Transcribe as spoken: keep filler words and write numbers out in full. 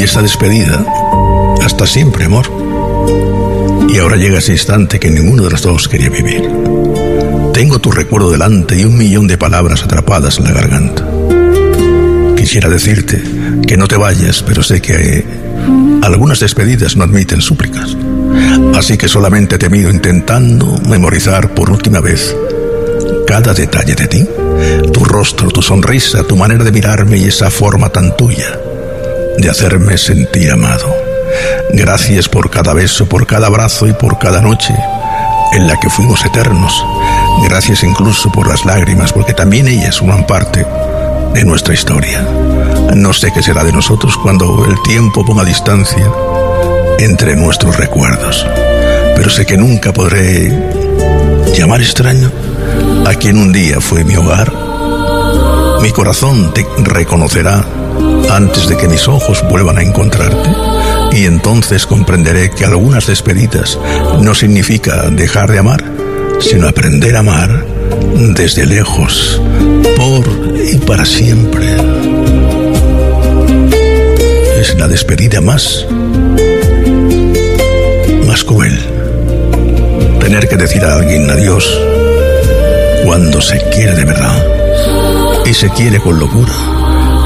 Y esta despedida, hasta siempre, amor. Y ahora llega ese instante que ninguno de los dos quería vivir. Tengo tu recuerdo delante y un millón de palabras atrapadas en la garganta. Quisiera decirte que no te vayas, pero sé que eh, algunas despedidas no admiten súplicas. Así que solamente te miro intentando memorizar por última vez cada detalle de ti. Tu rostro, tu sonrisa, tu manera de mirarme y esa forma tan tuya de hacerme sentir amado. Gracias por cada beso, por cada abrazo y por cada noche en la que fuimos eternos. Gracias incluso por las lágrimas, porque también ellas forman parte de nuestra historia. No sé qué será de nosotros cuando el tiempo ponga distancia entre nuestros recuerdos, pero sé que nunca podré llamar extraño a quien un día fue mi hogar. Mi corazón te reconocerá antes de que mis ojos vuelvan a encontrarte, y entonces comprenderé que algunas despedidas no significa dejar de amar, sino aprender a amar desde lejos, por y para siempre. Es la despedida más, más cruel. Tener que decir a alguien adiós cuando se quiere de verdad y se quiere con locura.